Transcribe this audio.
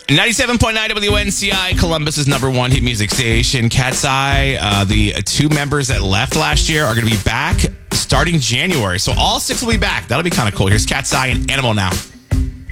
97.9 WNCI, Columbus's number one hit music station. Cat's Eye, the two members that left last year are going to be back starting January. So all six will be back. That'll be kind of cool. Here's Cat's Eye and Animal Now.